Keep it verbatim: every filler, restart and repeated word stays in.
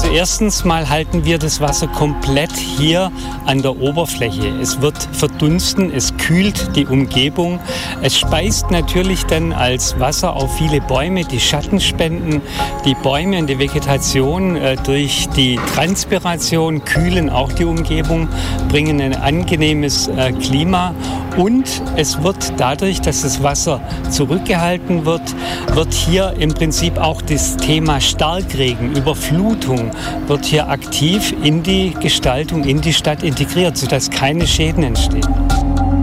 Also erstens mal halten wir das Wasser komplett hier an der Oberfläche. Es wird verdunsten, es kühlt die Umgebung. Es speist natürlich dann als Wasser auf viele Bäume, die Schatten spenden. Die Bäume und die Vegetation äh, durch die Transpiration kühlen auch die Umgebung, bringen ein angenehmes äh, Klima. Und es wird dadurch, dass das Wasser zurückgehalten wird, wird hier im Prinzip auch das Thema Starkregen, Überflutung, wird hier aktiv in die Gestaltung, in die Stadt integriert, sodass keine Schäden entstehen.